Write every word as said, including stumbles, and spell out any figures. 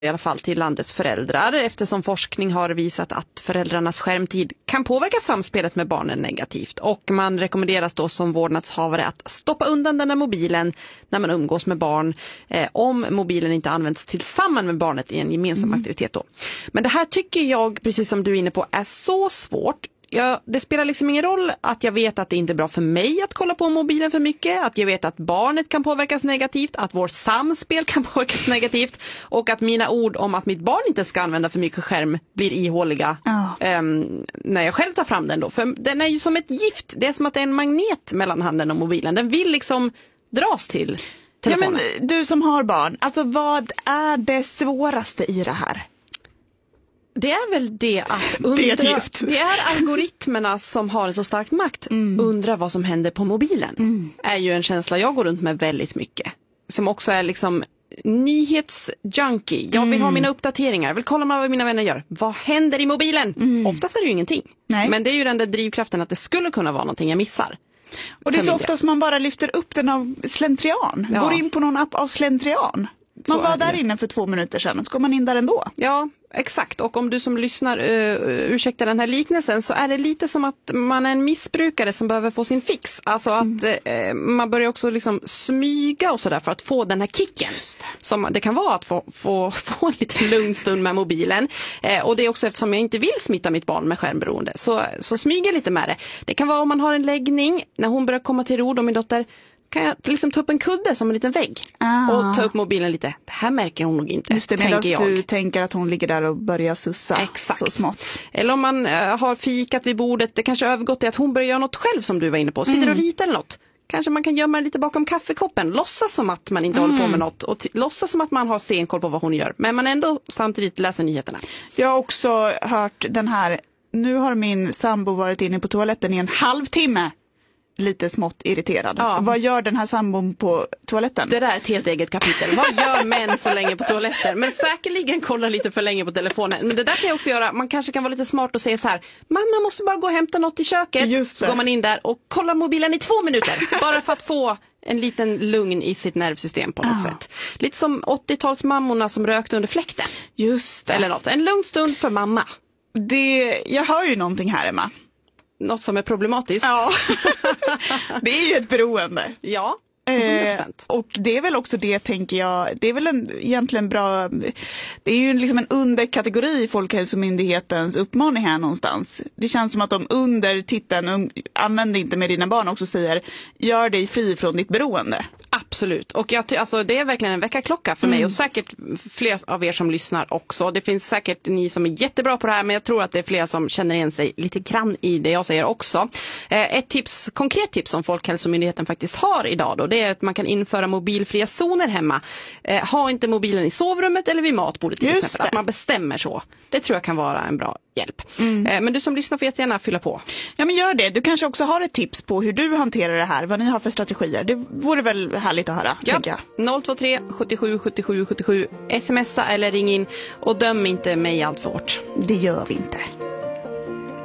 i alla fall till landets föräldrar, eftersom forskning har visat att föräldrarnas skärmtid kan påverka samspelet med barnen negativt. Och man rekommenderas då som vårdnadshavare att stoppa undan den här mobilen när man umgås med barn, eh, om mobilen inte används tillsammans med barnet i en gemensam mm. aktivitet då. Men det här tycker jag, precis som du är inne på, är så svårt. Ja, det spelar liksom ingen roll att jag vet att det inte är bra för mig att kolla på mobilen för mycket, att jag vet att barnet kan påverkas negativt, att vår samspel kan påverkas negativt och att mina ord om att mitt barn inte ska använda för mycket skärm blir ihåliga oh. um, när jag själv tar fram den då. För den är ju som ett gift, det är som att det är en magnet mellan handen och mobilen. Den vill liksom dras till telefonen. Ja, men du som har barn, alltså vad är det svåraste i det här? Det är väl det att undra, det, är det är algoritmerna som har en så stark makt. Mm. Undra vad som händer på mobilen mm. är ju en känsla jag går runt med väldigt mycket. Som också är liksom nyhetsjunkie. Jag vill mm. ha mina uppdateringar, jag vill kolla vad mina vänner gör. Vad händer i mobilen? Mm. Oftast är det ju ingenting. Nej. Men det är ju den där drivkraften att det skulle kunna vara någonting jag missar. Och det är så ofta som man bara lyfter upp den av slentrian. Ja. Går in på någon app av slentrian. Man så var där inne för två minuter sedan och så går man in där ändå. Ja, exakt. Och om du som lyssnar uh, ursäktar den här liknelsen, så är det lite som att man är en missbrukare som behöver få sin fix. Alltså att mm. uh, man börjar också liksom smyga och sådär för att få den här kicken. Det. Som det kan vara att få, få, få en liten lugn stund med mobilen. Uh, och det är också eftersom jag inte vill smitta mitt barn med skärmberoende. Så, så smyga lite med det. Det kan vara om man har en läggning, när hon börjar komma till ro, och min dotter, kan jag liksom ta upp en kudde som en liten vägg ah. och ta upp mobilen lite. Det här märker hon nog inte. Just det, medan du tänker att hon ligger där och börjar sussa. Exakt. Så smått. Eller om man uh, har fikat vid bordet, det kanske övergått till att hon börjar göra något själv som du var inne på. Sitter mm. och ritar eller något. Kanske man kan gömma lite bakom kaffekoppen. Låtsas som att man inte mm. håller på med något. Och t- låtsas som att man har stenkoll på vad hon gör. Men man ändå samtidigt läser nyheterna. Jag har också hört den här. Nu har min sambo varit inne på toaletten i en halvtimme. Lite smått irriterad. Ja. Vad gör den här sambon på toaletten? Det där är ett helt eget kapitel. Vad gör män så länge på toaletten? Men säkerligen kollar lite för länge på telefonen. Men det där kan jag också göra. Man kanske kan vara lite smart och säga så här: mamma måste bara gå och hämta något i köket. Så går man in där och kollar mobilen i två minuter. Bara för att få en liten lugn i sitt nervsystem på något ah. sätt. Lite som åttiotalsmammorna som rökte under fläkten. Just det. Eller något. En lugn stund för mamma. Det, jag hör ju någonting här, Emma. Något som är problematiskt. Ja, det är ju ett beroende. Ja, hundra procent. Eh, och det är väl också det, tänker jag, det är väl en egentligen bra, det är ju liksom en underkategori i Folkhälsomyndighetens uppmaning här någonstans. Det känns som att de under titeln um, använd inte med dina barn också säger, gör dig fri från ditt beroende. Absolut. Och jag, alltså, det är verkligen en väckarklocka för mig mm. och säkert fler av er som lyssnar också. Det finns säkert ni som är jättebra på det här, men jag tror att det är flera som känner igen sig lite grann i det jag säger också. Eh, ett tips, konkret tips som Folkhälsomyndigheten faktiskt har idag då, det är att man kan införa mobilfria zoner hemma. Eh, ha inte mobilen i sovrummet eller vid matbordet till Just exempel. Det. Att man bestämmer så. Det tror jag kan vara en bra hjälp. Mm. Eh, men du som lyssnar får jättegärna fylla på. Ja, men gör det. Du kanske också har ett tips på hur du hanterar det här. Vad ni har för strategier. Det vore väl härligt att höra. Ja, noll två tre sjuttiosju sjuttiosju sjuttiosju. Smsa eller ring in och döm inte mig allt för hårt. Det gör vi inte.